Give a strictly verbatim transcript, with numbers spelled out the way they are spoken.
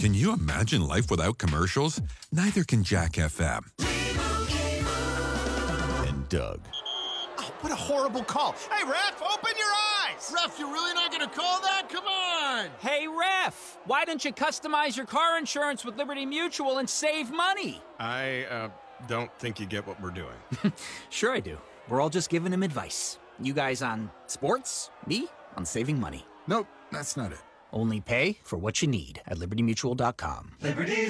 Can you imagine life without commercials? Neither can Jack F M. And Doug. Oh, what a horrible call. Hey, Ref, open your eyes. Ref, you're really not going to call that? Come on. Hey, Ref, why don't you customize your car insurance with Liberty Mutual and save money? I uh, don't think you get what we're doing. Sure I do. We're all just giving him advice. You guys on sports, me on saving money. Nope, that's not it. Only pay for what you need at liberty mutual dot com. Liberty